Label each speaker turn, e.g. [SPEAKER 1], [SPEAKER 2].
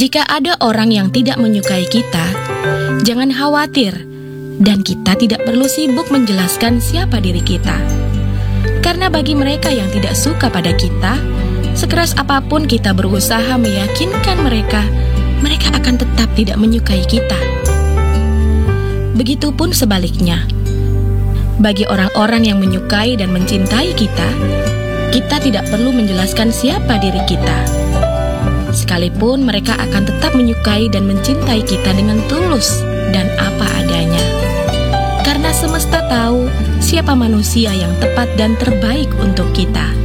[SPEAKER 1] Jika ada orang yang tidak menyukai kita, jangan khawatir, dan kita tidak perlu sibuk menjelaskan siapa diri kita. Karena bagi mereka yang tidak suka pada kita, sekeras apapun kita berusaha meyakinkan mereka, mereka akan tetap tidak menyukai kita. Begitupun sebaliknya, bagi orang-orang yang menyukai dan mencintai kita, kita tidak perlu menjelaskan siapa diri kita. Sekalipun mereka akan tetap menyukai dan mencintai kita dengan tulus dan apa adanya. Karena semesta tahu siapa manusia yang tepat dan terbaik untuk kita.